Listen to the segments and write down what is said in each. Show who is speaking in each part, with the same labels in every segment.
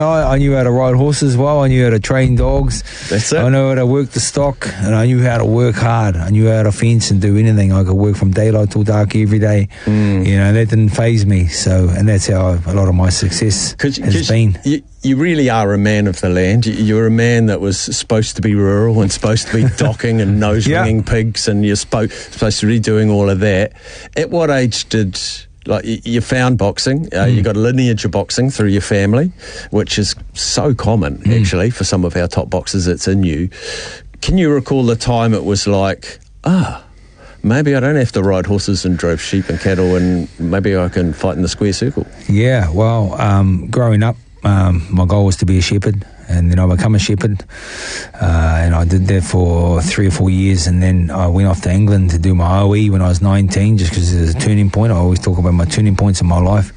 Speaker 1: I knew how to ride horses well. I knew how to train dogs.
Speaker 2: That's it.
Speaker 1: I knew how to work the stock, and I knew how to work hard. I knew how to fence and do anything. I could work from daylight till dark every day. You know, that didn't faze me. So, and that's how a lot of my success has been.
Speaker 2: You really are a man of the land. You're a man that was supposed to be rural and supposed to be docking and nose-ringing pigs, and you're supposed to be doing all of that. At what age did... Like, you found boxing, you got a lineage of boxing through your family, which is so common, actually, for some of our top boxers. It's in you. Can you recall the time it was like, maybe I don't have to ride horses and drove sheep and cattle, and maybe I can fight in the square circle?
Speaker 1: Yeah, well, growing up, my goal was to be a shepherd, and then I become a shepherd, and I did that for 3 or 4 years, and then I went off to England to do my OE when I was 19, just because it was a turning point. I always talk about my turning points in my life,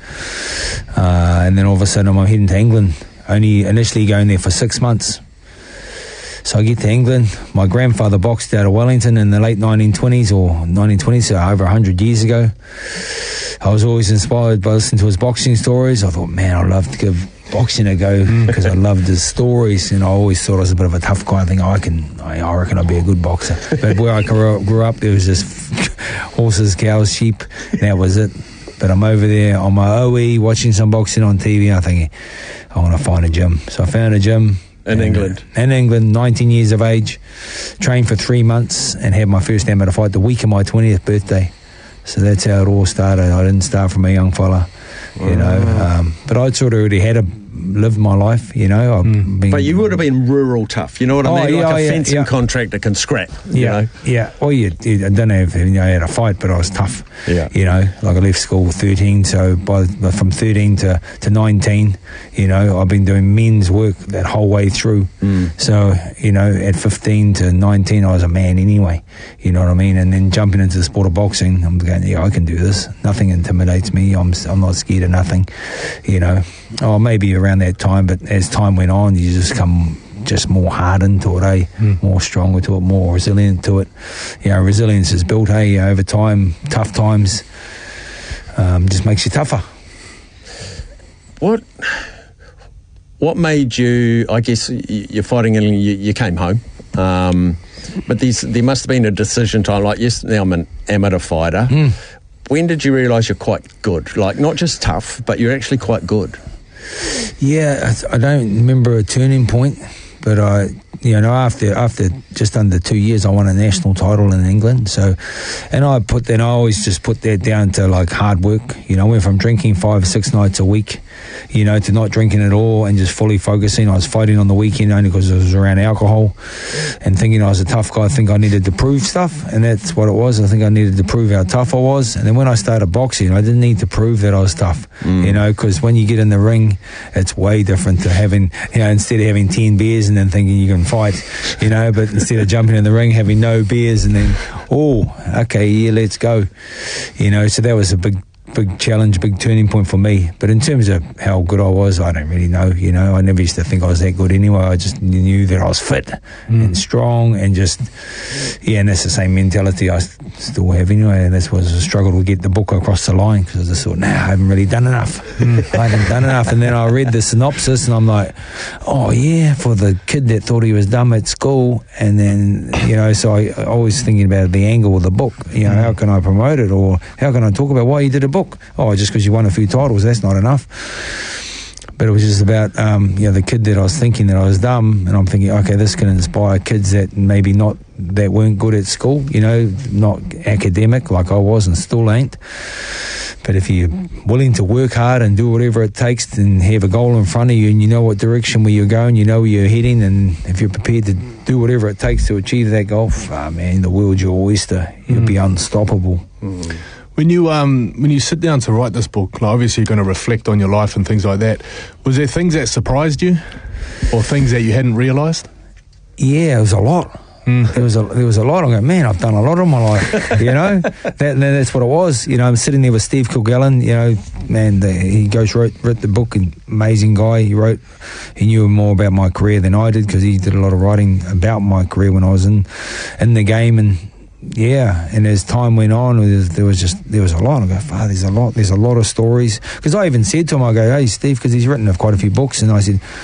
Speaker 1: and then all of a sudden I'm heading to England, only initially going there for 6 months. So I get to England. My grandfather boxed out of Wellington in the late 1920s, so over 100 years ago. I was always inspired by listening to his boxing stories. I thought, man, I'd love to give boxing a go, because I loved his stories, and I always thought I was a bit of a tough guy. I think I reckon I'd be a good boxer. But where I grew up, there was just horses, cows, sheep, and that was it. But I'm over there on my OE watching some boxing on TV, and I'm thinking, I want to find a gym. So I found a gym.
Speaker 2: In England, 19
Speaker 1: years of age, trained for 3 months, and had my first amateur fight the week of my 20th birthday. So that's how it all started. I didn't start from a young fella, you know, but I'd sort of already lived my life, you know.
Speaker 2: But you would have been rural tough, you know what I mean? Like a fencing contractor can scrap, you know?
Speaker 1: Yeah, well, I don't know if I had a fight, but I was tough, you know. Like I left school at 13, so from 13 to 19, you know, I've been doing men's work that whole way through. So, you know, at 15 to 19, I was a man anyway, you know what I mean? And then jumping into the sport of boxing, I'm going, I can do this. Nothing intimidates me. I'm not scared of nothing, you know. Oh, maybe around that time, but as time went on, you just come more hardened to it, more stronger to it, more resilient to it. You know, resilience is built, over time. Tough times just makes you tougher.
Speaker 2: What made you, I guess, you're fighting and you came home, but there must have been a decision time, like, yes, now I'm an amateur fighter. When did you realise you're quite good? Like, not just tough, but you're actually quite good.
Speaker 1: Yeah, I don't remember a turning point, but after just under 2 years, I won a national title in England. So, and I always just put that down to like hard work. You know, I went from drinking 5 or 6 nights a week, you know, to not drinking at all and just fully focusing. I was fighting on the weekend only because it was around alcohol, and thinking I was a tough guy. I think I needed to prove stuff, and that's what it was. I think I needed to prove how tough I was. And then when I started boxing, I didn't need to prove that I was tough, you know, because when you get in the ring, it's way different to having, you know, instead of having 10 beers and then thinking you can fight, you know, but instead of jumping in the ring, having no beers and then, let's go, you know. So that was a big challenge, big turning point for me. But in terms of how good I was, I don't really know, you know. I never used to think I was that good anyway. I just knew that I was fit and strong, and just, and that's the same mentality I still have anyway. And that's what I struggled to get the book across the line, because I just thought, I haven't really done enough. I haven't done enough. And then I read the synopsis and I'm like, for the kid that thought he was dumb at school. And then, you know, so I always thinking about the angle of the book, you know, how can I promote it, or how can I talk about why you did a book? Just because you won a few titles, that's not enough. But it was just about, the kid that I was thinking that I was dumb, and I'm thinking, okay, this can inspire kids that maybe that weren't good at school, you know, not academic like I was and still ain't. But if you're willing to work hard and do whatever it takes and have a goal in front of you, and you know what direction where you're going, you know where you're heading, and if you're prepared to do whatever it takes to achieve that goal, man, the world's your oyster. You'll be unstoppable.
Speaker 3: When you sit down to write this book, like obviously you're going to reflect on your life and things like that. Was there things that surprised you, or things that you hadn't realised?
Speaker 1: Yeah, it was a lot. There was a lot. I go, man, I've done a lot in my life, you know. That's what it was. You know, I'm sitting there with Steve Kilgallen. You know, man, he wrote the book. Amazing guy. He knew more about my career than I did, because he did a lot of writing about my career when I was in the game, and yeah, and as time went on, there was a lot. I go, Father, there's a lot of stories. Because I even said to him, I go, hey, Steve, because he's written quite a few books, and I said,